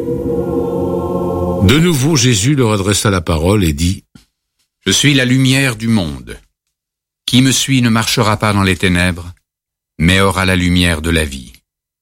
De nouveau, Jésus leur adressa la parole et dit : « Je suis la lumière du monde. Qui me suit ne marchera pas dans les ténèbres, mais aura la lumière de la vie. »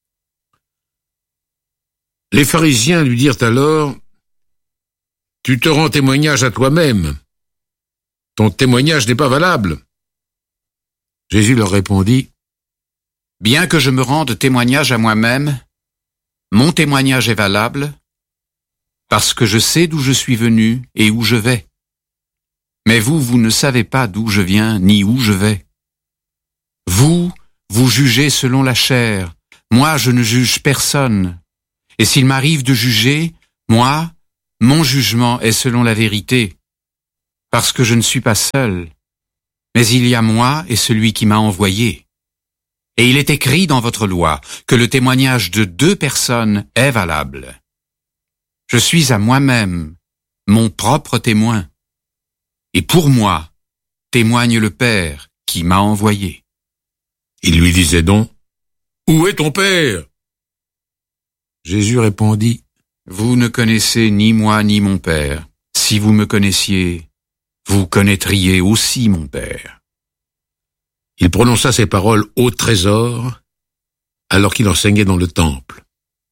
Les pharisiens lui dirent alors : « Tu te rends témoignage à toi-même. Ton témoignage n'est pas valable. » Jésus leur répondit : « Bien que je me rende témoignage à moi-même, mon témoignage est valable, parce que je sais d'où je suis venu et où je vais. Mais vous ne savez pas d'où je viens ni où je vais. Vous jugez selon la chair, moi je ne juge personne. Et s'il m'arrive de juger, moi, mon jugement est selon la vérité, parce que je ne suis pas seul, mais il y a moi et celui qui m'a envoyé. Et il est écrit dans votre loi que le témoignage de 2 personnes est valable. Je suis à moi-même mon propre témoin. Et pour moi, témoigne le Père qui m'a envoyé. » Il lui disait donc : « Où est ton Père ? » Jésus répondit : « Vous ne connaissez ni moi ni mon Père. Si vous me connaissiez, vous connaîtriez aussi mon Père. » Il prononça ces paroles au trésor, alors qu'il enseignait dans le temple.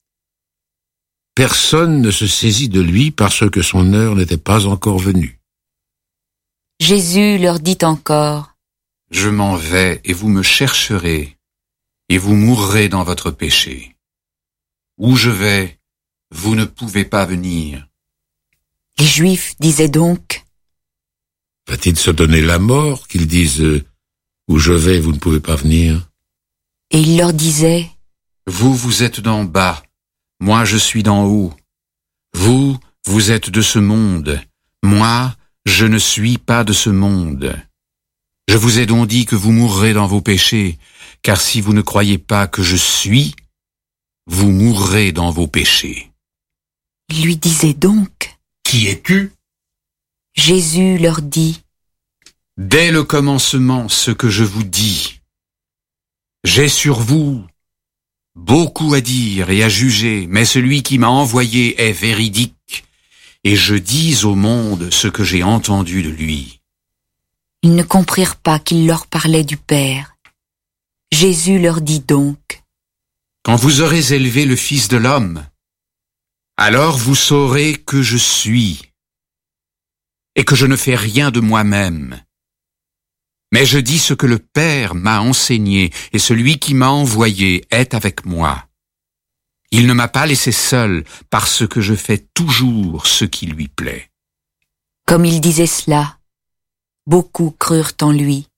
Personne ne se saisit de lui parce que son heure n'était pas encore venue. Jésus leur dit encore : « Je m'en vais et vous me chercherez, et vous mourrez dans votre péché. Où je vais, vous ne pouvez pas venir. » Les Juifs disaient donc : « Va-t-il se donner la mort qu'ils disent : où je vais, vous ne pouvez pas venir ? » Et il leur disait : « Vous êtes d'en bas, moi je suis d'en haut. Vous êtes de ce monde, moi je ne suis pas de ce monde. Je vous ai donc dit que vous mourrez dans vos péchés, car si vous ne croyez pas que je suis, vous mourrez dans vos péchés. » Il lui disait donc : « Qui es-tu ? » Jésus leur dit : « Dès le commencement, ce que je vous dis. J'ai sur vous beaucoup à dire et à juger, mais celui qui m'a envoyé est véridique, et je dis au monde ce que j'ai entendu de lui. » Ils ne comprirent pas qu'il leur parlait du Père. Jésus leur dit donc : « Quand vous aurez élevé le Fils de l'homme, alors vous saurez que je suis, et que je ne fais rien de moi-même. Mais je dis ce que le Père m'a enseigné, et celui qui m'a envoyé est avec moi. Il ne m'a pas laissé seul, parce que je fais toujours ce qui lui plaît. » Comme il disait cela, beaucoup crurent en lui.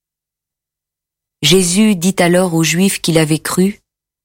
Jésus dit alors aux Juifs qui l'avaient cru :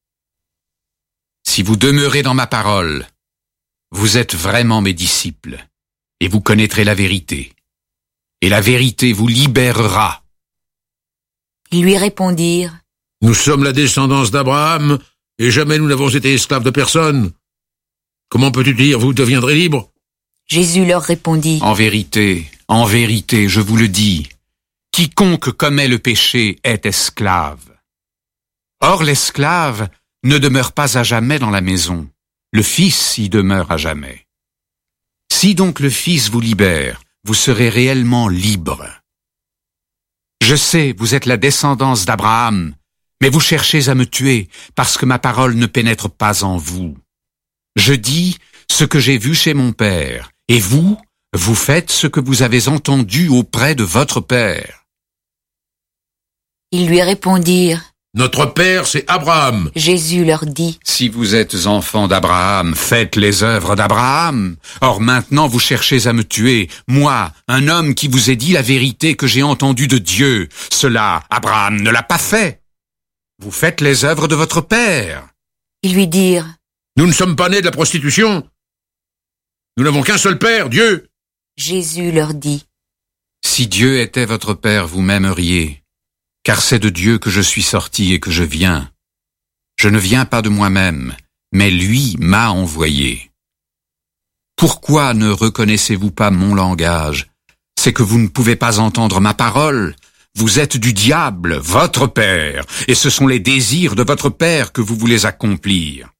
« Si vous demeurez dans ma parole, vous êtes vraiment mes disciples, et vous connaîtrez la vérité. Et la vérité vous libérera. » Ils lui répondirent : « Nous sommes la descendance d'Abraham, et jamais nous n'avons été esclaves de personne. Comment peux-tu dire, vous deviendrez libres ? » Jésus leur répondit : en vérité, je vous le dis, quiconque commet le péché est esclave. Or l'esclave ne demeure pas à jamais dans la maison, le Fils y demeure à jamais. Si donc le Fils vous libère, vous serez réellement libre. Je sais, vous êtes la descendance d'Abraham, mais vous cherchez à me tuer, parce que ma parole ne pénètre pas en vous. Je dis ce que j'ai vu chez mon Père, et vous faites ce que vous avez entendu auprès de votre Père. » Ils lui répondirent : « Notre Père, c'est Abraham. » Jésus leur dit : « Si vous êtes enfants d'Abraham, faites les œuvres d'Abraham. Or maintenant vous cherchez à me tuer, moi, un homme qui vous ai dit la vérité que j'ai entendue de Dieu. Cela, Abraham ne l'a pas fait. Vous faites les œuvres de votre père. » Ils lui dirent : « Nous ne sommes pas nés de la prostitution. Nous n'avons qu'un seul Père, Dieu. » Jésus leur dit : « Si Dieu était votre Père, vous m'aimeriez. Car c'est de Dieu que je suis sorti et que je viens. Je ne viens pas de moi-même, mais lui m'a envoyé. Pourquoi ne reconnaissez-vous pas mon langage ? C'est que vous ne pouvez pas entendre ma parole. Vous êtes du diable, votre père, et ce sont les désirs de votre père que vous voulez accomplir.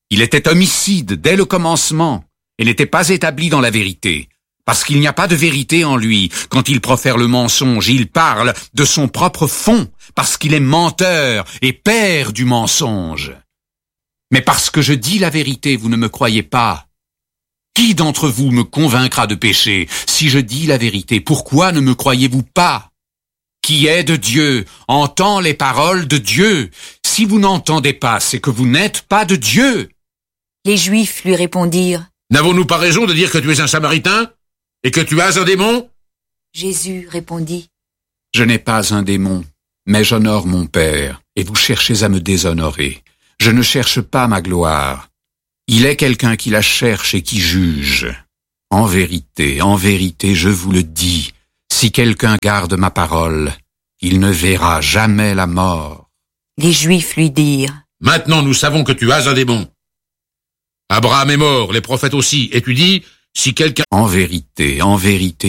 Il était homicide dès le commencement et n'était pas établi dans la vérité. Parce qu'il n'y a pas de vérité en lui. Quand il profère le mensonge, il parle de son propre fond, parce qu'il est menteur et père du mensonge. Mais parce que je dis la vérité, vous ne me croyez pas. Qui d'entre vous me convaincra de péché? Si je dis la vérité, pourquoi ne me croyez-vous pas? Qui est de Dieu entend les paroles de Dieu. Si vous n'entendez pas, c'est que vous n'êtes pas de Dieu. Les Juifs lui répondirent, N'avons-nous pas raison de dire que tu es un Samaritain et que tu as un démon? Jésus répondit, Je n'ai pas un démon, mais j'honore mon Père, et vous cherchez à me déshonorer. Je ne cherche pas ma gloire. Il est quelqu'un qui la cherche et qui juge. En vérité, je vous le dis, si quelqu'un garde ma parole, il ne verra jamais la mort. Les Juifs lui dirent, Maintenant nous savons que tu as un démon. Abraham est mort, les prophètes aussi, et tu dis, si quelqu'un... En vérité,